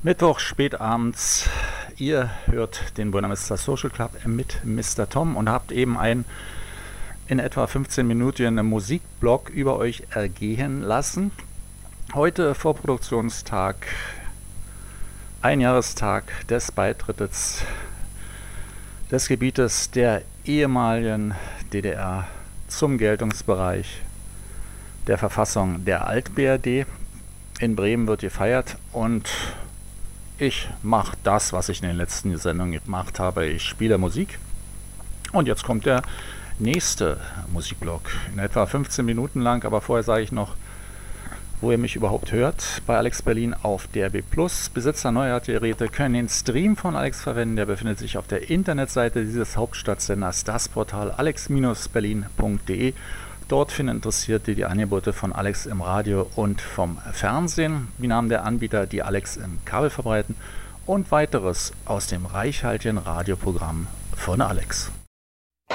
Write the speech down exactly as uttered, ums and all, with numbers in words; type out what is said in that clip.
Mittwoch spätabends, ihr hört den Buena Vista Social Club mit Mister Tom und habt eben einen in etwa fünfzehn Minuten Musikblog über euch ergehen lassen. Heute Vorproduktionstag, Einjahrestag des Beitritts des Gebietes der ehemaligen D D R zum Geltungsbereich der Verfassung der Alt-B R D. In Bremen wird gefeiert und ich mache das, was ich in den letzten Sendungen gemacht habe. Ich spiele Musik und jetzt kommt der nächste Musikblock, in etwa fünfzehn Minuten lang, aber vorher sage ich noch, wo ihr mich überhaupt hört. Bei Alex Berlin auf D R B Plus. Besitzer neuer Geräte können den Stream von Alex verwenden. Der befindet sich auf der Internetseite dieses Hauptstadtsenders, das Portal alex Berlin punkt de. Dort finden Interessierte die Angebote von Alex im Radio und vom Fernsehen, wie Namen der Anbieter, die Alex im Kabel verbreiten, und weiteres aus dem reichhaltigen Radioprogramm von Alex.